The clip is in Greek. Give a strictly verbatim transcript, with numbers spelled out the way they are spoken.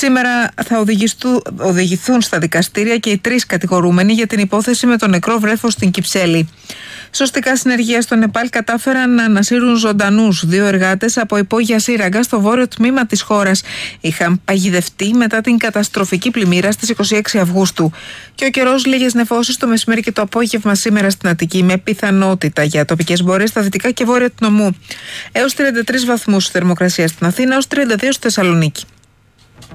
Σήμερα θα οδηγηθούν στα δικαστήρια και οι τρεις κατηγορούμενοι για την υπόθεση με το νεκρό βρέφος στην Κυψέλη. Σωστικά συνεργεία στο Νεπάλ κατάφεραν να ανασύρουν ζωντανούς δύο εργάτες από υπόγεια σύραγγα στο βόρειο τμήμα της χώρας. Είχαν παγιδευτεί μετά την καταστροφική πλημμύρα στις είκοσι έξι Αυγούστου. Και ο καιρός, λίγες νεφώσεις το μεσημέρι και το απόγευμα σήμερα στην Αττική, με πιθανότητα για τοπικές μπορές στα δυτικά και βόρεια του νομού. Έως τριάντα τρεις βαθμούς θερμοκρασία στην Αθήνα, έως τριάντα δύο στη Θεσσαλονίκη.